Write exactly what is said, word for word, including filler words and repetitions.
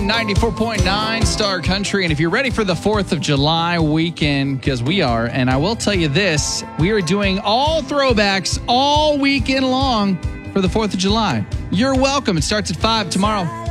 on ninety-four point nine Star Country. And if you're ready for the fourth of July weekend, because we are, and I will tell you this, we are doing all throwbacks all weekend long for the fourth of July. You're welcome. It starts at five tomorrow.